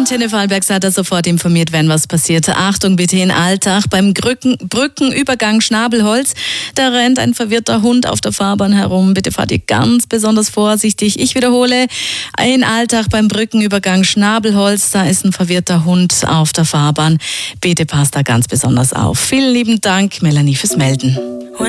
Antenne Vorarlberg seid ihr sofort informiert, wenn was passiert. Achtung bitte in Altach, beim Brückenübergang Schnabelholz, da rennt ein verwirrter Hund auf der Fahrbahn herum. Bitte fahrt ihr ganz besonders vorsichtig. Ich wiederhole, in Altach beim Brückenübergang Schnabelholz, da ist ein verwirrter Hund auf der Fahrbahn. Bitte passt da ganz besonders auf. Vielen lieben Dank, Melanie, fürs Melden.